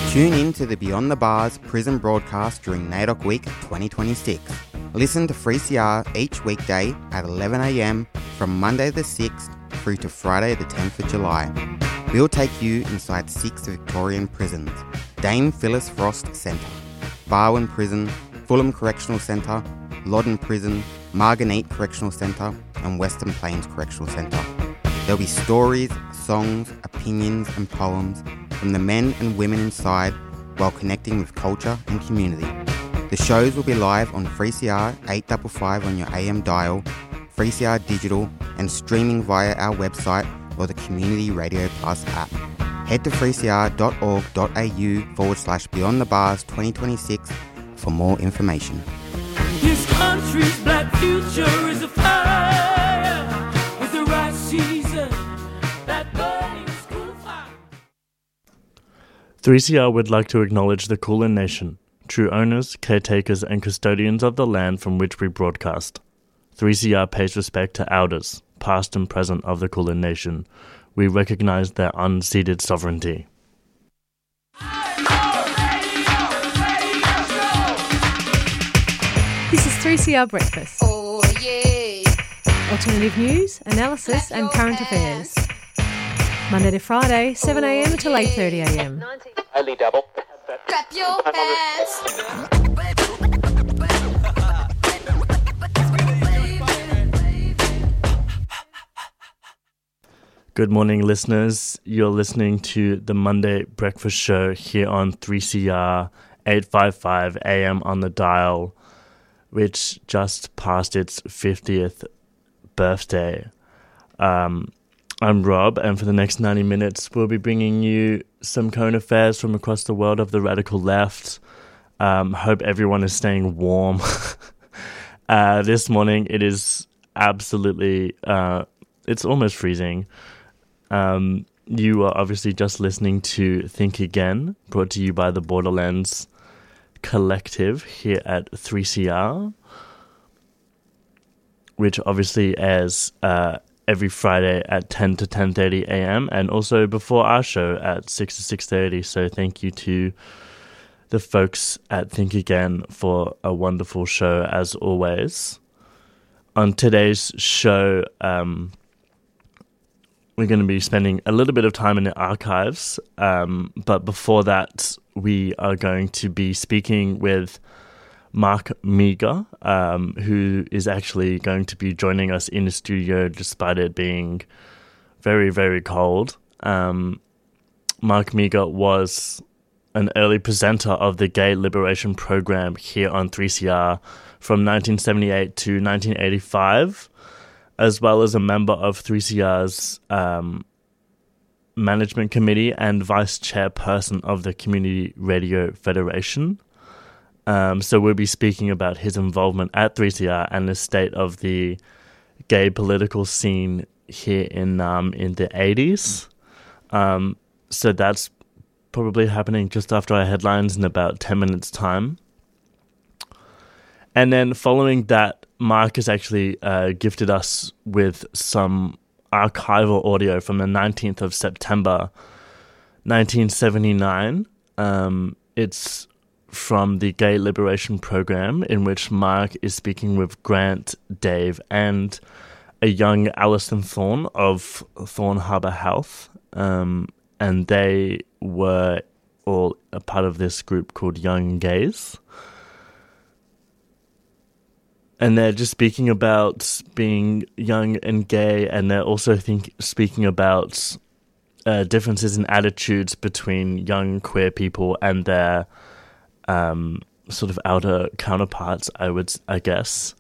Tune in to the Beyond the Bars prison broadcast during NAIDOC Week 2026. Listen to 3CR each weekday at 11 a.m. from Monday the 6th through to Friday the 10th of July. We'll take you inside 6 Victorian prisons: Dame Phyllis Frost Centre, Barwon Prison, Fulham Correctional Centre, Loddon Prison, Margate Correctional Centre and Western Plains Correctional Centre. There'll be stories, songs, opinions and poems from the men and women inside while connecting with culture and community. The shows will be live on 3CR 855 on your AM dial, 3CR Digital and streaming via our website or the Community Radio Plus app. Head to 3cr.org.au/Beyond the Bars 2026 for more information. This country's black future is afire with the right season, that burning school fire. 3CR would like to acknowledge the Kulin Nation, true owners, caretakers and custodians of the land from which we broadcast. 3CR pays respect to elders, past and present of the Kulin Nation. We recognise their unceded sovereignty. This is 3CR Breakfast. Oh, yeah. Alternative news, analysis and current affairs. Monday to Friday, 7am till 8:30am. Only double. Clap your hands. Good morning, listeners. You're listening to the Monday Breakfast Show here on 3CR 855 AM on the dial, which just passed its 50th birthday. I'm Rob, and for the next 90 minutes, we'll be bringing you some current affairs from across the world of the radical left. Hope everyone is staying warm. This morning, it is absolutely, it's almost freezing. You are obviously just listening to Think Again, brought to you by the Borderlands Collective here at 3CR, which obviously airs every Friday at 10 to 10:30 a.m. and also before our show at 6 to 6:30. So thank you to the folks at Think Again for a wonderful show as always. On today's show, we're going to be spending a little bit of time in the archives, but before that, we are going to be speaking with Mark Meagher, who is actually going to be joining us in the studio despite it being very, very cold. Mark Meagher was an early presenter of the Gay Liberation Program here on 3CR from 1978 to 1985, as well as a member of 3CR's management committee and vice chairperson of the Community Radio Federation. So we'll be speaking about his involvement at 3CR and the state of the gay political scene here in the 80s. So that's probably happening just after our headlines in about 10 minutes' time. And then following that, Mark has actually gifted us with some archival audio from the 19th of September, 1979. It's from the Gay Liberation Program, in which Mark is speaking with Grant, Dave, and a young Alison Thorne of Thorne Harbour Health. And they were all a part of this group called Young Gays. And they're just speaking about being young and gay, and they're also speaking about differences in attitudes between young queer people and their sort of outer counterparts, I guess,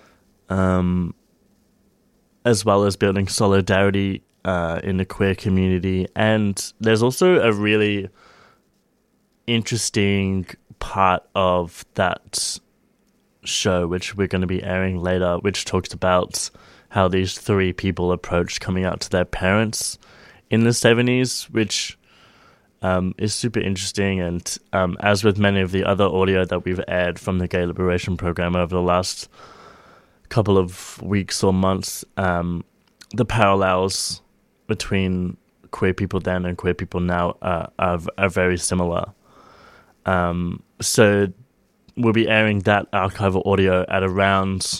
as well as building solidarity in the queer community. And there's also a really interesting part of that show, which we're going to be airing later, which talks about how these three people approached coming out to their parents in the 70s, which is super interesting. And as with many of the other audio that we've aired from the Gay Liberation Program over the last couple of weeks or months, the parallels between queer people then and queer people now are very similar. So we'll be airing that archival audio at around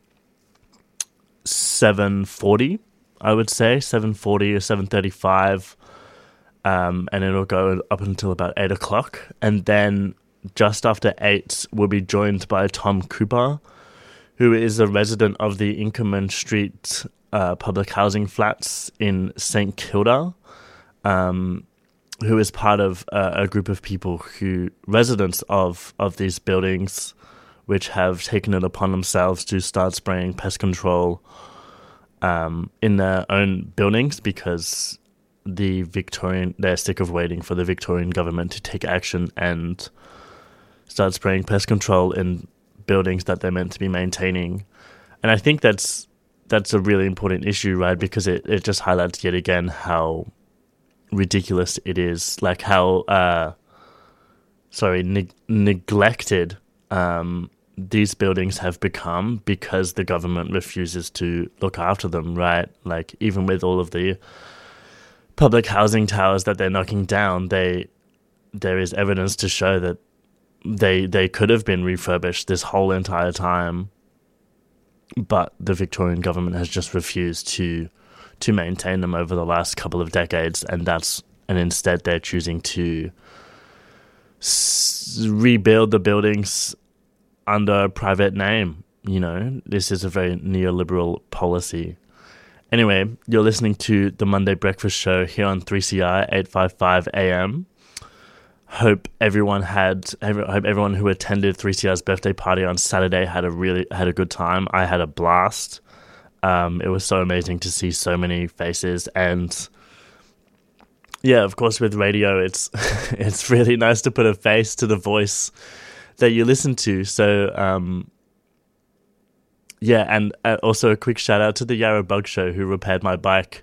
7:40, I would say, 7:40 or 7:35, and it'll go up until about 8 o'clock. And then just after 8, we'll be joined by Tom Cooper, who is a resident of the Inkerman Street public housing flats in St Kilda, who is part of a group of people residents of these buildings, which have taken it upon themselves to start spraying pest control in their own buildings because they're sick of waiting for the Victorian government to take action and start spraying pest control in buildings that they're meant to be maintaining. And I think that's a really important issue, right? Because it just highlights yet again how ridiculous it is, like how neglected these buildings have become because the government refuses to look after them, right? Like, even with all of the public housing towers that they're knocking down, there is evidence to show that they could have been refurbished this whole entire time, but the Victorian government has just refused to maintain them over the last couple of decades, and instead they're choosing to rebuild the buildings under a private name. You know, this is a very neoliberal policy. Anyway, you're listening to the Monday Breakfast Show here on 3CR 855 AM. Hope everyone who attended 3CR's birthday party on Saturday had a good time. I had a blast. It was so amazing to see so many faces, and yeah, of course, with radio, it's it's really nice to put a face to the voice that you listen to. So yeah, and also a quick shout out to the Yarra Bug Show who repaired my bike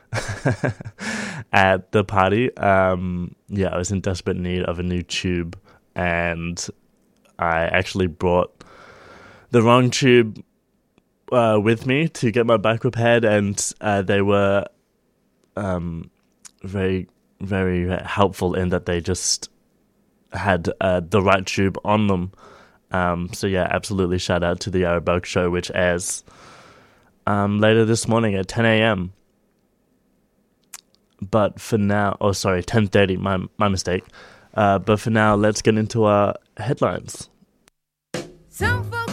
at the party. Yeah, I was in desperate need of a new tube, and I actually brought the wrong tube with me to get my bike repaired, and they were very, very helpful in that they just had the right tube on them. So yeah, absolutely shout out to the Yarra Bug Show, which airs later this morning at 10 a.m. But for now, 10:30, my mistake. But for now, let's get into our headlines. Some folks